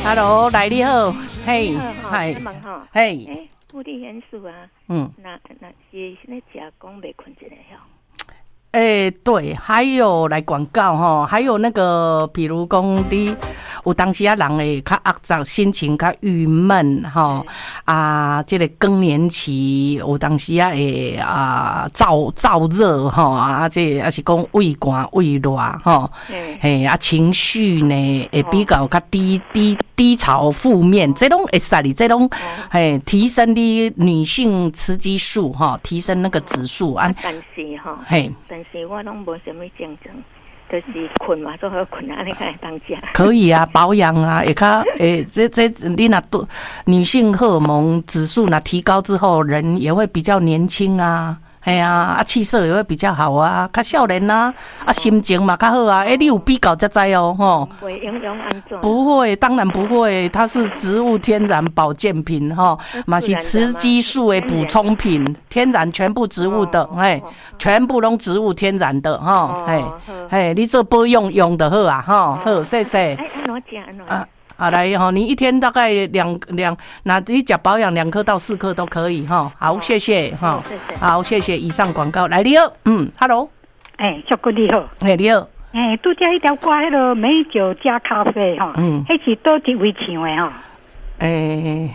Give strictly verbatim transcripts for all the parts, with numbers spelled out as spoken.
Hello， 来你好，嘿， 嗨，问吼， 嘿， 诶，物理元素啊， 嗯， 那那是现在食讲袂困一个吼。 诶、欸，对，还有来广告哈，还有那个，比如讲你有当时啊，人会较压榨，心情较郁闷哈啊，这个更年期有当时啊会啊燥燥热哈啊，这还是讲胃寒胃热哈，嘿啊情绪呢会比较较低低低潮负面，这种会使你这种嘿提升你女性雌激素哈，提升那个指数啊， 但是哈， 嘿。 但是我拢无什么症状，就是困嘛，做好困啊，你看当家。 可以啊，保养啊，也较诶，这这你那多女性荷尔蒙指数那提高之后，人也会比较年轻啊。哎呀，啊，气色也会比较好啊，较少年啊，啊，心情嘛较好啊。哎、欸，你有比较才知哦，吼。 不会影响安怎？ 不会，当然不会，它是植物天然保健品哈，嘛是雌激素的补充品，天然全部植物的，哎、哦，全部拢植物天然的哈，嘿，嘿，你这保养用的好啊，哈，好，谢谢。 哎，安怎食安怎？啊。 好来哈，你一天大概两两，那你讲保养两颗到四颗都可以哈。好，谢谢哈。好，谢谢。以上广告来你好，嗯 ，Hello， 哎，小哥你好， 哎你好， 哎，拄则一条歌迄个美酒加咖啡哈，嗯，迄是倒一位唱的哈， 诶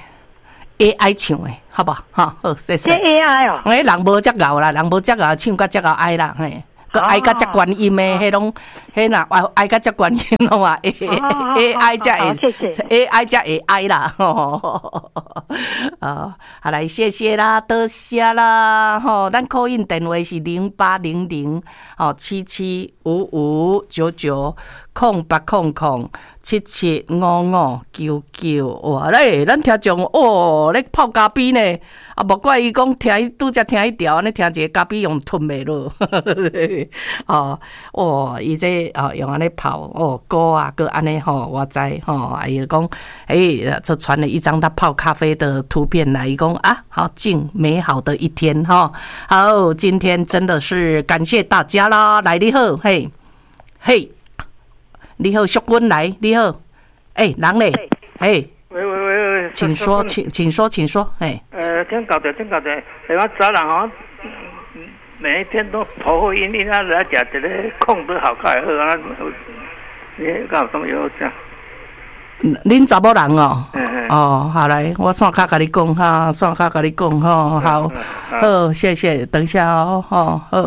，A I 唱的，好不好？哈，好，谢谢。 这 A I 哦， 哎，人无遮熬啦，人无遮熬，唱甲遮熬爱啦，嘿。个爱甲遮观音的，迄拢，迄若爱甲遮观音拢啊，A I 才会 ，A I 才会爱啦，吼，啊，好来，谢谢啦，多谢啦，吼，咱call in电话是零八零零，吼七七五五九九空八空空七七五五九九，哇嘞，咱听众哦，咧泡咖啡呢，啊，无怪伊讲听拄则听一条，安尼听一个咖啡用吞袂落。哦，哦，伊这哦用安尼泡哦锅啊，个安尼吼，我知吼，哎伊讲，哎，这传了一张他泡咖啡的图片来，伊讲啊，好敬美好的一天哈，好，今天真的是感谢大家啦，来你好，嘿，嘿，你好，淑君来，你好，哎，人嘞，嘿， 喂喂喂喂， 请说，请请说，请说，哎， 呃，听搞的，听搞的，台湾早人哦。每一天都头昏晕晕啊，来食一个控制好开好啊，你搞什么药这样？ 恁查某人哦， 嗯、 哦，好来，我线卡甲你讲哈，线卡甲你讲吼，好，好，谢谢，等一下哦，吼，好。